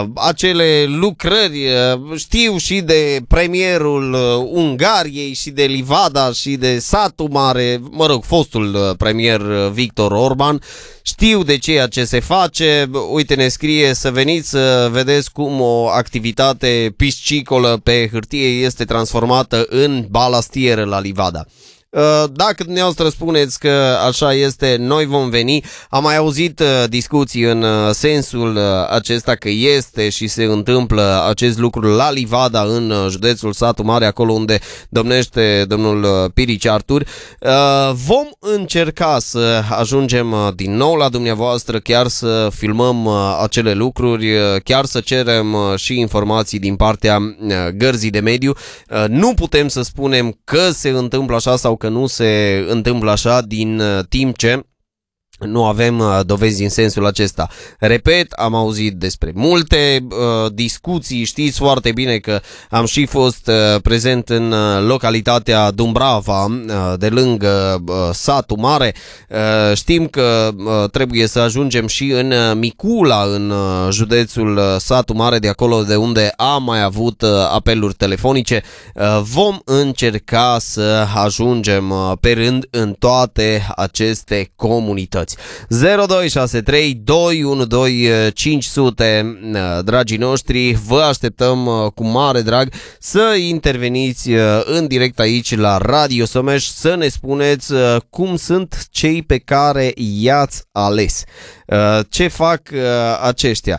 uh, acele lucrări, uh, știu și de premierul uh, Ungariei și de Livada și de Satul Mare, mă rog, fostul uh, premier uh, Victor Orban, știu de ceea ce se face. Uite, ne scrie să veniți să vedeți cum o activitate piscicolă pe hârtie este transformată în balastieră la Livada. Dacă dumneavoastră spuneți că așa este, noi vom veni. Am mai auzit discuții în sensul acesta că este și se întâmplă acest lucru la Livada, în județul Satul Mare, acolo unde domnește domnul Pirici Artur. Vom încerca să ajungem din nou la dumneavoastră, chiar să filmăm acele lucruri, chiar să cerem și informații din partea Gărzii de Mediu. Nu putem să spunem că se întâmplă așa sau că nu se întâmplă așa, din timp ce nu avem uh, dovezi în sensul acesta. Repet, am auzit despre multe uh, discuții, știți foarte bine că am și fost uh, prezent în uh, localitatea Dumbrava, uh, de lângă uh, Satul Mare. Uh, știm că uh, trebuie să ajungem și în uh, Micula, în uh, județul uh, Satul Mare, de acolo de unde am mai avut uh, apeluri telefonice. Uh, vom încerca să ajungem uh, pe rând în toate aceste comunități. zero doi șase trei doi unu doi cinci zero zero. Dragii noștri, vă așteptăm cu mare drag să interveniți în direct aici la Radio Someș, să ne spuneți cum sunt cei pe care i-ați ales. Ce fac aceștia?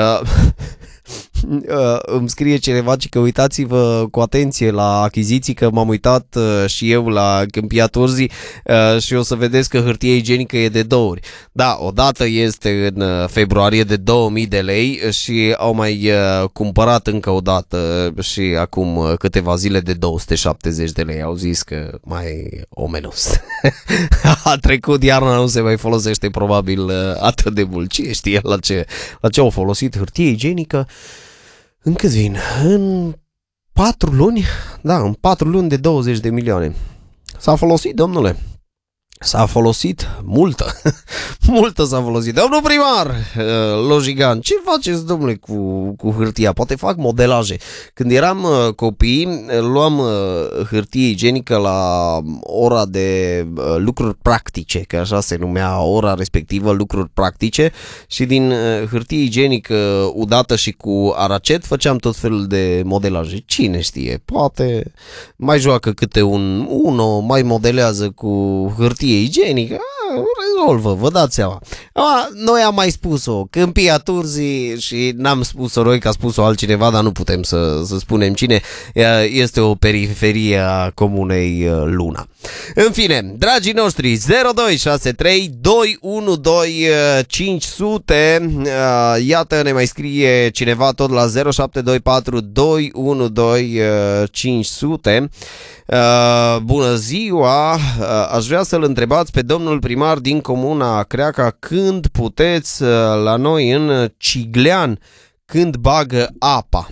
Uh, îmi scrie cineva că uitați-vă cu atenție la achiziții, că m-am uitat uh, și eu la Câmpia Turzii uh, și o să vedeți că hârtie igienică e de două ori. Da, odată este în uh, februarie de două mii de lei și au mai uh, cumpărat încă o dată și acum uh, câteva zile de două sute șaptezeci de lei. Au zis că mai omenos. A trecut iarna, nu se mai folosește probabil uh, atât de mult. Cine știe la ce, la ce au folosit hârtie igienică? În cât vin? În patru luni? Da, în patru luni de douăzeci de milioane. S-a folosit, domnule. S-a folosit multă. Multă s-a folosit. Domnul primar Lojigan, ce faceți, domnule, cu, cu hârtia? Poate fac modelaje. Când eram uh, copii, luam uh, hârtie igienică la ora de uh, lucruri practice, că așa se numea ora respectivă, lucruri practice, și din uh, hârtie igienică udată și cu aracet făceam tot felul de modelaje. Cine știe? Poate mai joacă câte un uno, mai modelează cu hârtie igienică, rezolvă, vă dați seama. A, noi am mai spus-o, Câmpia Turzii, și n-am spus-o noi, că a spus-o altcineva, dar nu putem să, să spunem cine. Este o periferie a comunei Luna. În fine, dragii noștri, zero doi șase trei doi unu doi cinci zero zero. Iată, ne mai scrie cineva tot la zero șapte doi patru doi unu doi cinci zero zero. Uh, bună ziua, uh, aș vrea să-l întrebați pe domnul primar din comuna Creaca când puteți uh, la noi în Ciglean, când bagă apa.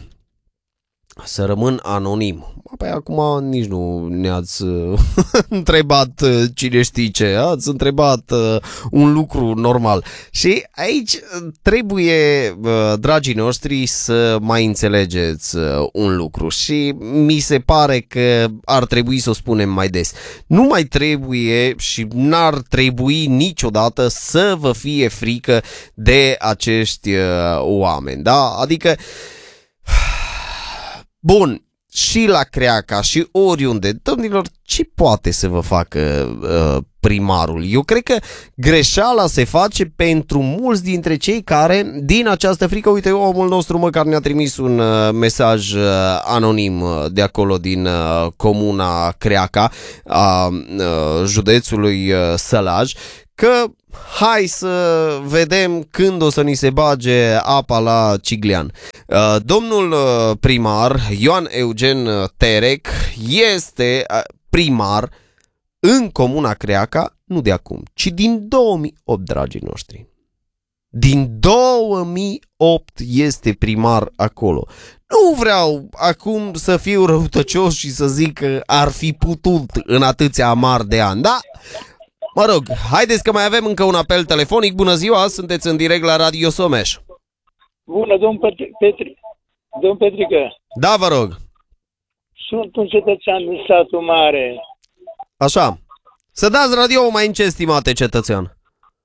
Să rămân anonim. Păi acum nici nu ne-ați uh, întrebat uh, cine știe ce, ați întrebat uh, un lucru normal. Și aici trebuie, uh, dragii noștri, să mai înțelegeți uh, un lucru și mi se pare că ar trebui să o spunem mai des. Nu mai trebuie și n-ar trebui niciodată să vă fie frică de acești uh, oameni, da? Adică, bun, și la Creaca și oriunde, domnilor, ce poate să vă facă uh, primarul? Eu cred că greșeala se face pentru mulți dintre cei care, din această frică, uite, omul nostru măcar ne-a trimis un uh, mesaj uh, anonim uh, de acolo din uh, comuna Creaca, a uh, județului uh, Sălaj, că hai să vedem când o să ni se bage apa la Ciglean. Domnul primar Ioan Eugen Terec este primar în comuna Creaca, nu de acum, ci din două mii opt, dragii noștri. Din două mii opt este primar acolo. Nu vreau acum să fiu răutăcios și să zic că ar fi putut în atâția amar de ani, da? Mă rog, haideți că mai avem încă un apel telefonic. Bună ziua, sunteți în direct la Radio Someș. Bună, domn Petri... Petri... Domn Petrică. Da, vă rog. Sunt un cetățean din satul mare. Așa. Să dați radio mai încet, stimate cetățean.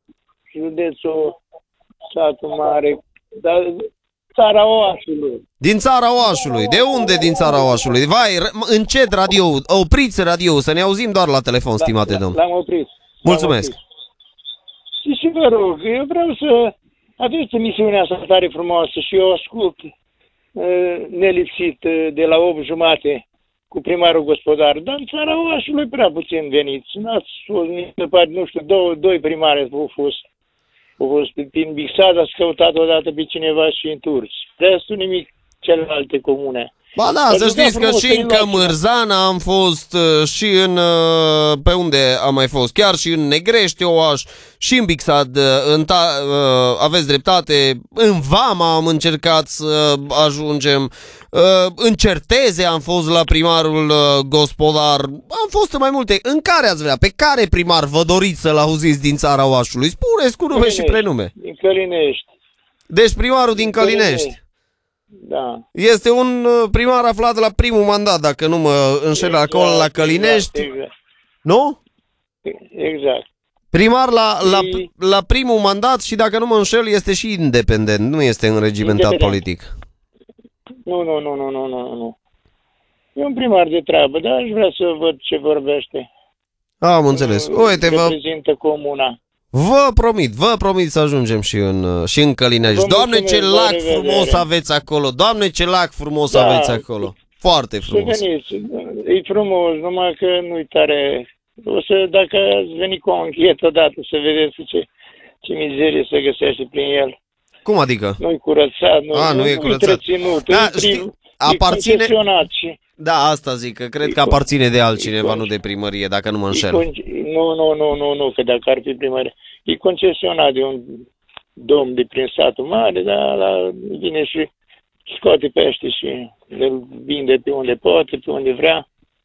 Județul satul mare. Dar țara Oașului. Din țara Oașului. De unde din țara Oașului? Vai, încet radio. Opriți radio, să ne auzim doar la telefon, da, stimate domn. L-am oprit. Mulțumesc. L-am oprit. Și, și vă rog, eu vreau să aveți emisiunea asta tare frumoasă și eu ascult uh, nelipsit uh, de la opt jumate cu primarul gospodar. Dar în țara Oașului prea puțin veniți. N-ați fost, nu știu, două, doi primari au fost. Au fost prin Bixada, ați căutat odată pe cineva și în Turci. Restul nimic celelalte comune. Ba da, să știți că și în Cămârzana am fost, și în, pe unde am mai fost, chiar și în Negrești, Oaș, și în Bixad, în ta, aveți dreptate, în Vama am încercat să ajungem, în Certeze am fost la primarul gospodar, am fost în mai multe. În care ați vrea? Pe care primar vă doriți să-l auziți din țara Oașului? Spuneți cu nume și prenume. Din Călinești. Deci primarul din Călinești. Da. Este un primar aflat la primul mandat, dacă nu mă înșel, exact, acolo la Călinești. Exact, exact. Nu? Exact. Primar la, la, la primul mandat și, dacă nu mă înșel, este și independent, nu este înregimentat independent. politic. Nu, nu, nu, nu, nu, nu, nu. E un primar de treabă, dar aș vrea să văd ce vorbește. Am înțeles. Uite, vă... reprezintă comuna. Vă promit, vă promit să ajungem și în, și în Călinești. Doamne, ce lac frumos aveți acolo! Doamne, ce lac frumos da, aveți acolo! Foarte frumos! Să veniți, e frumos, numai că nu-i tare... O să, dacă ați venit cu o anchetă odată, să vedeți ce, ce mizerie se găsește prin el. Cum adică? Nu-i curățat, nu, A, nu, nu e curățat. Întreținut, da, e, știi, aparține... și... Da, asta zic, că cred că aparține de altcineva, nu de primărie, dacă nu mă înșel. Nu, nu, nu, nu, nu, că dacă ar fi primărie. E concesionat de un domn de prin satul mare, dar la, vine și scoate pește și îl vinde pe unde poate, pe unde vrea.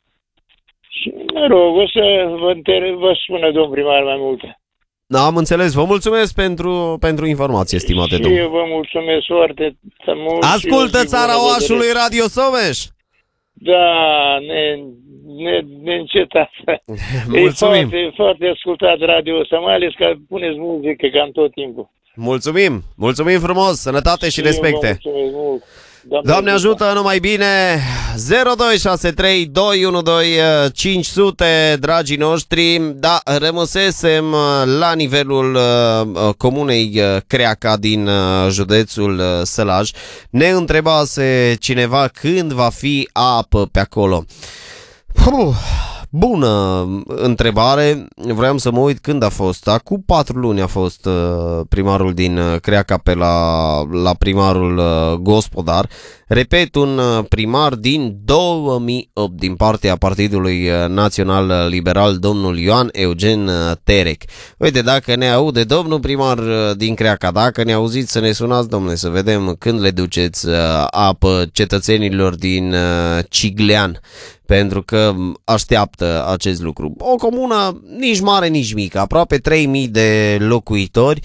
Și, mă rog, o să vă, înter- vă spună domn primar mai multe. Da, am înțeles. Vă mulțumesc pentru, pentru informație, stimate domn. Și eu vă mulțumesc foarte mult. Ascultă Țara Oașului, Radio Someș! Da, ne, ne, neîncetat. Mulțumim. E foarte, foarte ascultat radio ăsta, mai ales că puneți muzică cam tot timpul. Mulțumim, mulțumim frumos, sănătate și, și respecte. Mult. Doamne, Doamne ajută, numai bine. Zero doi șase trei doi unu doi cinci zero zero, dragii noștri. Da, rămăsesem la nivelul uh, comunei uh, Creaca din uh, județul uh, Sălaj. Ne întrebase cineva când va fi apă pe acolo. Puh, bună întrebare. Vreau să mă uit când a fost. Acum patru luni a fost uh, primarul din uh, Creaca pe la, la primarul uh, gospodar. Repet, un uh, primar din două mii opt din partea Partidului Național Liberal, domnul Ioan Eugen Terec. Uite, dacă ne aude domnul primar uh, din Creaca, dacă ne auziți, să ne sunați, domnule, să vedem când le duceți uh, apă cetățenilor din uh, Ciglean, pentru că așteaptă acest lucru. O comună nici mare, nici mică, aproape trei mii de locuitori,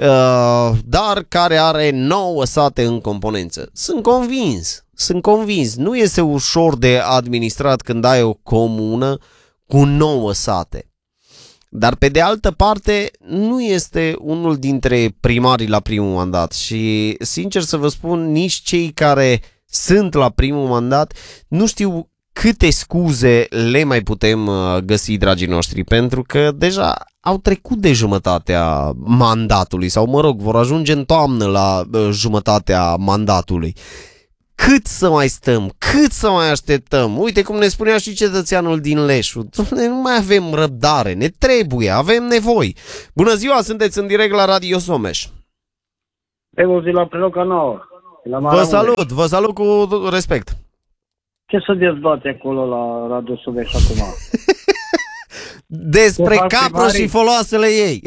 dar care are nouă sate în componență. Sunt convins, sunt convins, nu este ușor de administrat când ai o comună cu nouă sate. Dar pe de altă parte nu este unul dintre primarii la primul mandat și, sincer să vă spun, nici cei care sunt la primul mandat nu știu câte scuze le mai putem găsi, dragii noștri, pentru că deja au trecut de jumătatea mandatului sau, mă rog, vor ajunge în toamnă la jumătatea mandatului. Cât să mai stăm? Cât să mai așteptăm? Uite cum ne spunea și cetățeanul din Leșu. Nu mai avem răbdare, ne trebuie, avem nevoi. Bună ziua, sunteți în direct la Radio Someș. Pe o zi la Preloca Nouă. Vă salut, vă salut cu respect. Ce să dezbate acolo la Radio Someș acum? Despre capră și foloasele ei.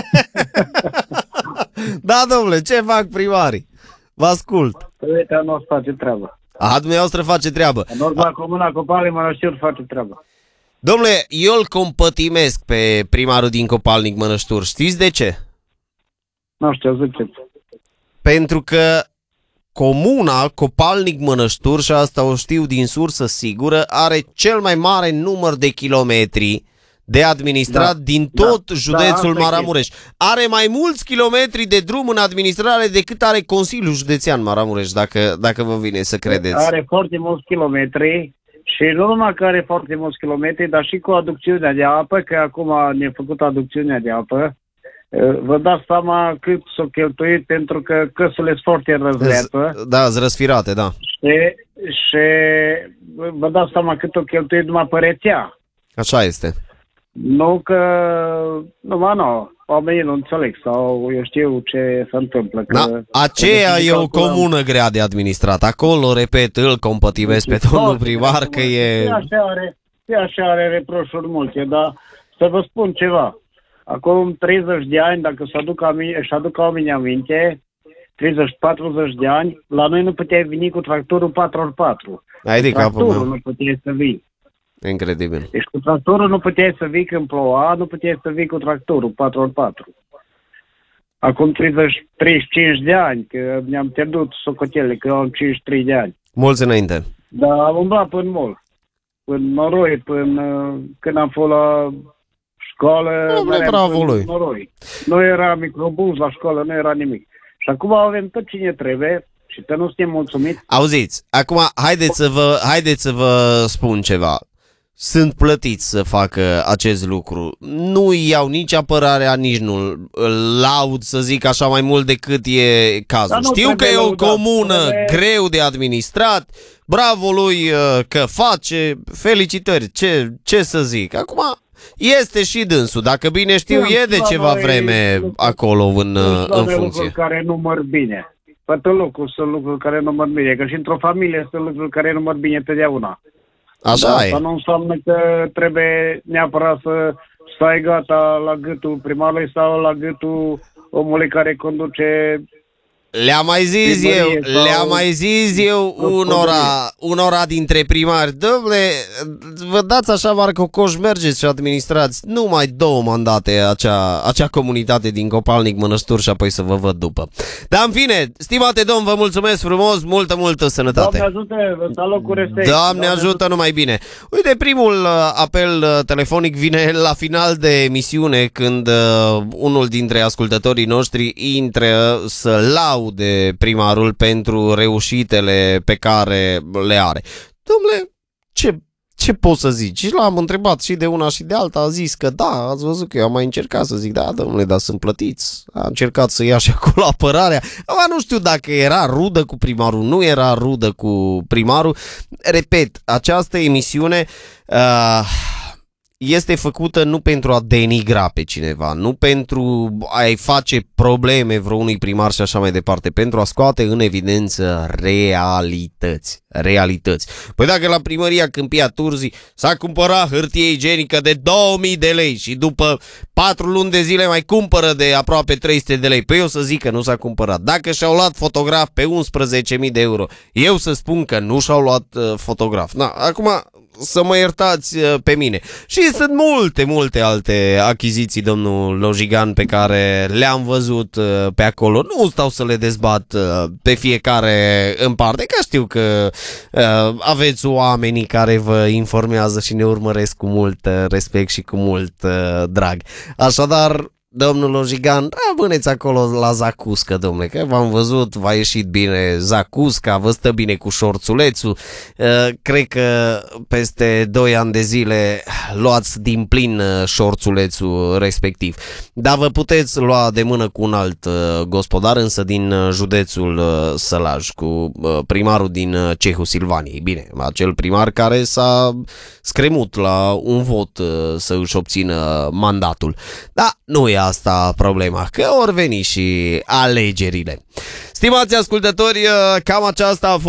Da, domnule, ce fac primarii? Vă ascult. Uite, nu face treabă. A, dumneavoastră face treabă. Normal, comuna Copalnic, Mănășturi face treabă. Domnule, eu îl compătimesc pe primarul din Copalnic, Mănășturi. Știți de ce? Nu știu, ziceți. Pentru că comuna Copalnic Mănăștur, și asta o știu din sursă sigură, are cel mai mare număr de kilometri de administrat da, din tot da, județul da, Maramureș. Are mai mulți kilometri de drum în administrare decât are Consiliul Județean Maramureș, dacă, dacă vă vine să credeți. Are foarte mulți kilometri și nu numai că are foarte mulți kilometri, dar și cu aducțiunea de apă, că acum ne-a făcut aducțiunea de apă. Vă dați seama cât s-o cheltuit, pentru că căsurile sunt foarte răzleată. Da, sunt răsfirate, da. Și, și vă dați seama cât o cheltuit numai pe rețea. Așa este. Nu că, numai nu, oamenii nu înțeleg sau eu știu ce se întâmplă. Că da, aceea e o comună grea de administrat. Acolo, repet, îl compătimesc pe domnul primar că e... Așa are, așa are reproșuri multe, dar să vă spun ceva. Acum treizeci de ani, dacă să aduc își aduc oamenii aminte, treizeci patruzeci de ani, la noi nu puteai veni cu tractorul patru ori patru. Ai de capul meu. Nu puteai să vii. Incredibil. Deci cu tractorul nu puteai să vii când ploua, nu puteai să vii cu tractorul patru ori patru. Acum treizeci, treizeci și cinci de ani, că mi-am pierdut socotele, că eu am cincizeci și trei de ani. Mulți înainte. Dar am umblat până mult. Până noroi, până când am fost la școală, nu, bravo lui. Noroi. Nu era microbuz la școală, nu era nimic. Și acum avem tot cine trebuie și să nu suntem mulțumiți. Auziți, acum haideți să vă, haideți să vă spun ceva. Sunt plătiți să facă acest lucru. Nu iau nici apărarea, nici nu îl laud, să zic așa, mai mult decât e cazul. Știu că e o comună trebuie... greu de administrat. Bravo lui că face. Felicitări. Ce, ce să zic? Acum este și dânsul. Dacă bine știu, e de ceva vreme acolo în, în funcție. Lucruri care nu măr bine. Toate lucruri sunt lucruri care nu măr bine. Că și într-o familie sunt lucruri care nu măr bine totdeauna. Așa da, e. Asta nu înseamnă că trebuie neapărat să stai gata la gâtul primarului sau la gâtul omului care conduce. Le-am mai zis eu, le-am mai zis eu unora, unora dintre primari, dom'le, vă dați așa mare cocoș, mergeți și administrați numai două mandate acea, acea comunitate din Copalnic Mănăștur și apoi să vă văd după. Dar în fine, stimate domn, vă mulțumesc frumos, multă, multă sănătate. Doamne ajută, vă salut cu respect. Doamne ajută, numai bine. Uite, primul apel telefonic vine la final de emisiune, când uh, unul dintre ascultătorii noștri intră să laude de primarul pentru reușitele pe care le are. Dom'le, ce, ce pot să zic? Și l-am întrebat și de una și de alta, a zis că da, ați văzut că eu am mai încercat să zic, da, dom'le, dar sunt plătiți. A încercat să ia și acolo apărarea. Acum nu știu dacă era rudă cu primarul, nu era rudă cu primarul. Repet, această emisiune uh, este făcută nu pentru a denigra pe cineva, nu pentru a-i face probleme vreunui primar și așa mai departe, pentru a scoate în evidență realități. Realități. Păi dacă la primăria Câmpia Turzii s-a cumpărat hârtie igienică de două mii de lei și după patru luni de zile mai cumpără de aproape trei sute de lei, păi eu să zic că nu s-a cumpărat. Dacă și-au luat fotograf pe unsprezece mii de euro, eu să spun că nu și-au luat uh, fotograf. Na, acum să mă iertați uh, pe mine. Și sunt multe, multe alte achiziții, domnul Lojigan, pe care le-am văzut uh, pe acolo. Nu stau să le dezbat uh, pe fiecare în parte, că știu că uh, aveți oamenii care vă informează și ne urmăresc cu mult uh, respect și cu mult uh, drag. Așadar, domnul Lojigan, rămâneți acolo la Zacuscă, domnule, că v-am văzut, v-a ieșit bine Zacusca, vă stă bine cu șorțulețul. Cred că peste doi ani de zile luați din plin șorțulețul respectiv. Dar vă puteți lua de mână cu un alt gospodar, însă din județul Sălaj, cu primarul din Cehul Silvaniei. Bine, acel primar care s-a scremut la un vot să își obțină mandatul. Da, nu e asta problema, că ori veni și alegerile. Stimați ascultători, cam aceasta a fost